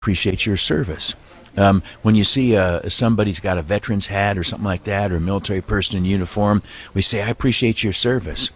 appreciate your service. When you see somebody's got a veteran's hat or something like that, or a military person in uniform, we say, I appreciate your service.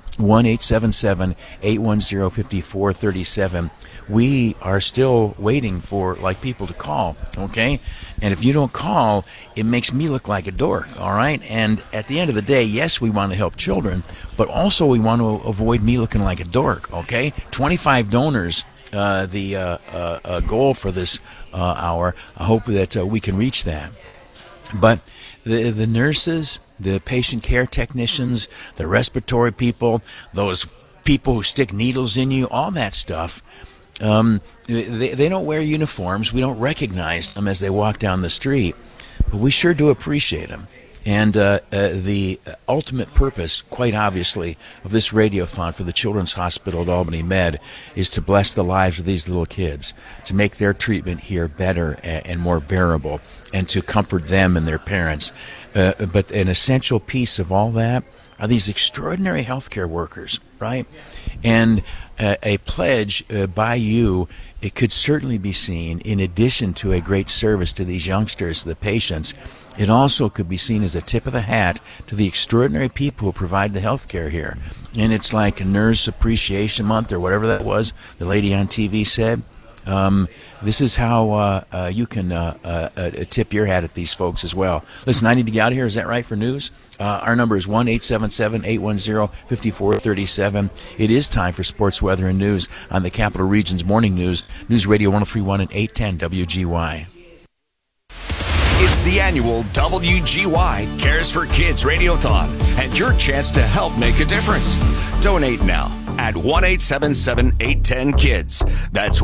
1-877-810-5437. We are still waiting for people to call, okay? And if you don't call, it makes me look like a dork, all right? And at the end of the day, yes, we want to help children, but also we want to avoid me looking like a dork, okay? 25 donors. The goal for this hour. I hope that we can reach that. But the nurses, the patient care technicians, the respiratory people, those people who stick needles in you, all that stuff, they don't wear uniforms. We don't recognize them as they walk down the street, but we sure do appreciate them. And the ultimate purpose, quite obviously, of this radiothon for the Children's Hospital at Albany Med is to bless the lives of these little kids, to make their treatment here better and more bearable, and to comfort them and their parents. But an essential piece of all that are these extraordinary healthcare workers, right? And a pledge by you, it could certainly be seen, in addition to a great service to these youngsters, the patients, it also could be seen as a tip of the hat to the extraordinary people who provide the health care here. And it's like a Nurse Appreciation Month or whatever that was, the lady on TV said. This is how you can tip your hat at these folks as well. Listen, I need to get out of here. Is that right for news? Our number is 1-877-810-5437. It is time for sports, weather, and news on the Capital Region's Morning News, News Radio 103.1 and 810 WGY. It's the annual WGY Cares for Kids Radiothon and your chance to help make a difference. Donate now at 1-877-810-KIDS. That's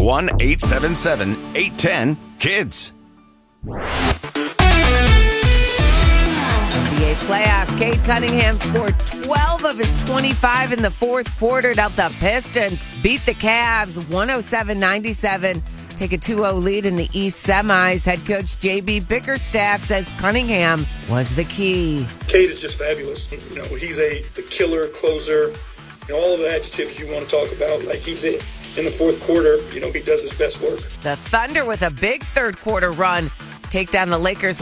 1-877-810-KIDS. NBA playoffs. Cade Cunningham scored 12 of his 25 in the fourth quarter to help the Pistons beat the Cavs 107-97. Take a 2-0 lead in the East semis. Head coach J.B. Bickerstaff says Cunningham was the key. Cade is just fabulous. He's the killer closer. All of the adjectives you want to talk about, he's it. In the fourth quarter, he does his best work. The Thunder with a big third quarter run. Take down the Lakers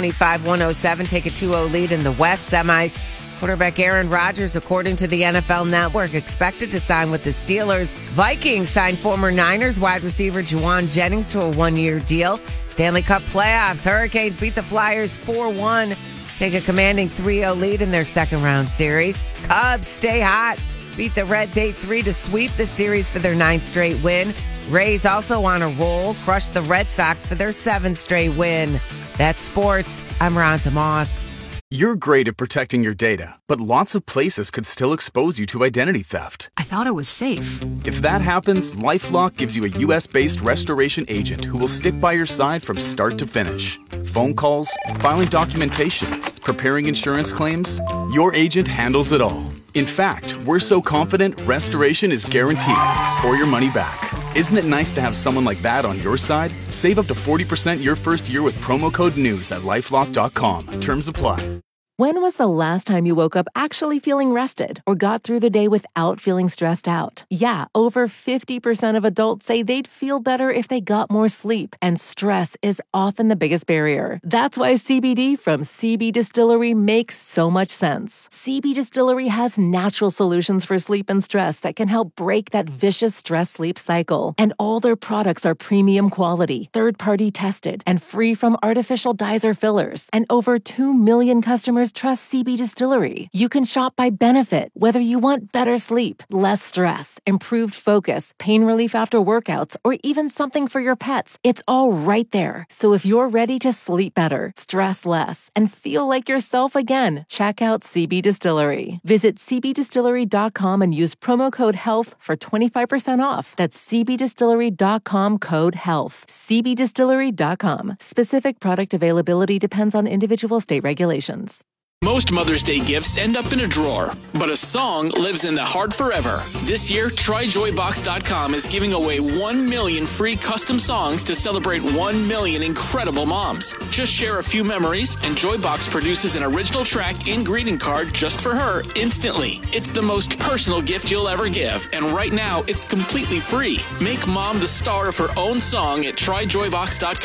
125-107. Take a 2-0 lead in the West semis. Quarterback Aaron Rodgers, according to the NFL Network, expected to sign with the Steelers. Vikings signed former Niners wide receiver Juwan Jennings to a one-year deal. Stanley Cup playoffs. Hurricanes beat the Flyers 4-1. Take a commanding 3-0 lead in their second-round series. Cubs stay hot. Beat the Reds 8-3 to sweep the series for their 9th straight win. Rays also on a roll. Crushed the Red Sox for their 7th straight win. That's sports. I'm Ronza Moss. You're great at protecting your data, but lots of places could still expose you to identity theft. I thought it was safe. If that happens, LifeLock gives you a U.S.-based restoration agent who will stick by your side from start to finish. Phone calls, filing documentation, preparing insurance claims, your agent handles it all. In fact, we're so confident restoration is guaranteed or your money back. Isn't it nice to have someone like that on your side? Save up to 40% your first year with promo code NEWS at LifeLock.com. Terms apply. When was the last time you woke up actually feeling rested or got through the day without feeling stressed out? Yeah, over 50% of adults say they'd feel better if they got more sleep, and stress is often the biggest barrier. That's why CBD from CB Distillery makes so much sense. CB Distillery has natural solutions for sleep and stress that can help break that vicious stress-sleep cycle. And all their products are premium quality, third-party tested, and free from artificial dyes or fillers. And over 2 million customers trust CB Distillery. You can shop by benefit, whether you want better sleep, less stress, improved focus, pain relief after workouts, or even something for your pets. It's all right there. So if you're ready to sleep better, stress less, and feel like yourself again, check out CB Distillery. Visit cbdistillery.com and use promo code HEALTH for 25% off. That's cbdistillery.com code HEALTH. cbdistillery.com. Specific product availability depends on individual state regulations. Most Mother's Day gifts end up in a drawer, but a song lives in the heart forever. This year, TryJoyBox.com is giving away 1 million free custom songs to celebrate 1 million incredible moms. Just share a few memories, and Joybox produces an original track and greeting card just for her instantly. It's the most personal gift you'll ever give, and right now, it's completely free. Make mom the star of her own song at TryJoyBox.com.